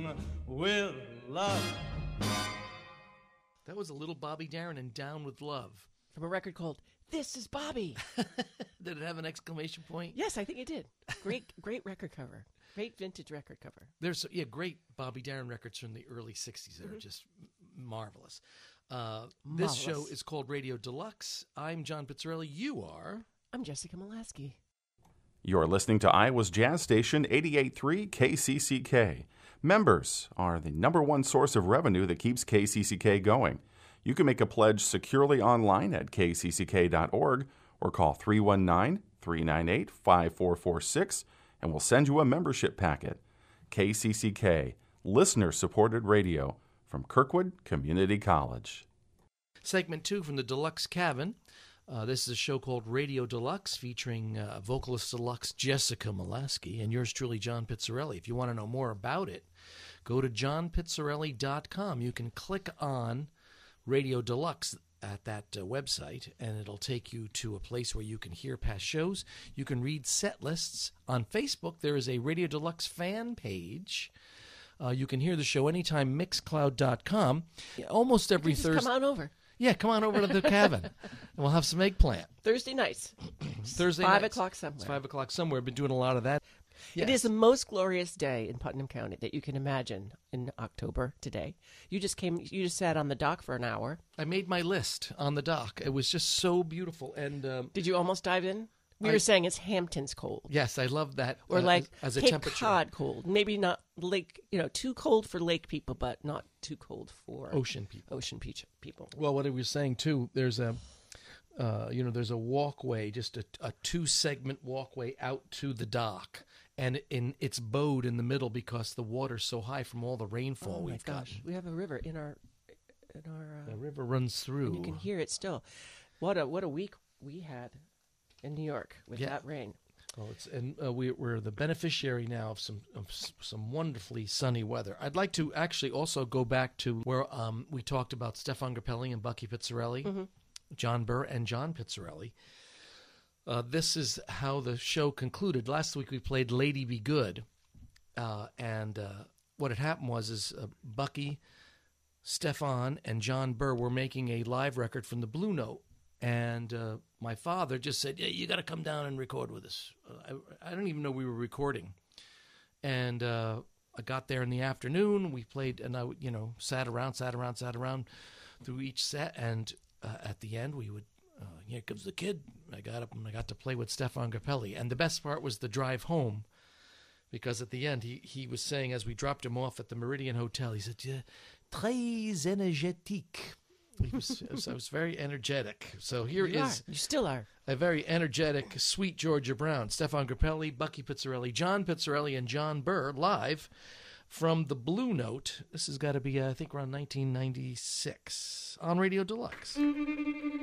with love. That was a little Bobby Darin and Down with Love. From a record called This Is Bobby. Did it have an exclamation point? Yes, I think it did. Great record cover. Great vintage record cover. There's great Bobby Darin records from the early 60s that are just marvelous. This show is called Radio Deluxe. I'm John Pizzarelli. You are? I'm Jessica Molaski. You're listening to Iowa's Jazz Station 88.3 KCCK. Members are the number one source of revenue that keeps KCCK going. You can make a pledge securely online at kcck.org or call 319-398-5446 and we'll send you a membership packet. KCCK, listener-supported radio from Kirkwood Community College. Segment 2 from the Deluxe Cabin. This is a show called Radio Deluxe featuring vocalist deluxe Jessica Molaski and yours truly, John Pizzarelli. If you want to know more about it, go to johnpizzarelli.com. You can click on Radio Deluxe at that website, and it'll take you to a place where you can hear past shows. You can read set lists. On Facebook, there is a Radio Deluxe fan page. You can hear the show anytime, mixcloud.com. Almost every Thursday. Come on over. Yeah, come on over to the cabin, and we'll have some eggplant. Thursday nights. Thursday 5 nights. o'clock somewhere. It's 5 o'clock somewhere. Been doing a lot of that. Yes. It is the most glorious day in Putnam County that you can imagine in October today. You just sat on the dock for an hour. I made my list on the dock. It was just so beautiful. And did you almost dive in? We were saying it's Hamptons cold. Yes, I love that. Or like as a Cape temperature. Cod cold. Maybe not lake, too cold for lake people, but not too cold for ocean people. People. Well, what I was saying too, there's a walkway, just a 2-segment walkway out to the dock, and it's bowed in the middle because the water's so high from all the rainfall we've got. We have a river in our. The river runs through. And you can hear it still. What a week we had in New York with that rain. Oh, we're the beneficiary now of some wonderfully sunny weather. I'd like to actually also go back to where we talked about Stefan Grappelli and Bucky Pizzarelli, John Burr and John Pizzarelli. This is how the show concluded. Last week we played Lady Be Good, and what had happened was Bucky, Stefan, and John Burr were making a live record from the Blue Note. And my father just said, "Yeah, you got to come down and record with us." I don't even know we were recording. And I got there in the afternoon. We played, and I, sat around through each set. And at the end, we would, here comes the kid. I got up and I got to play with Stefan Grappelli. And the best part was the drive home, because at the end, he was saying, as we dropped him off at the Meridian Hotel, he said, "Très énergétique." I was very energetic. So you still are. A very energetic, sweet Georgia Brown. Stefan Grappelli, Bucky Pizzarelli, John Pizzarelli, and John Burr live from the Blue Note. This has got to be, I think, around 1996 on Radio Deluxe.